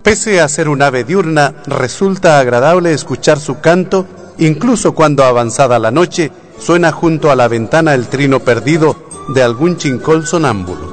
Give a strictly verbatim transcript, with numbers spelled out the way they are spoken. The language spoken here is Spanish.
Pese a ser un ave diurna, resulta agradable escuchar su canto, incluso cuando avanzada la noche suena junto a la ventana el trino perdido de algún chincol sonámbulo.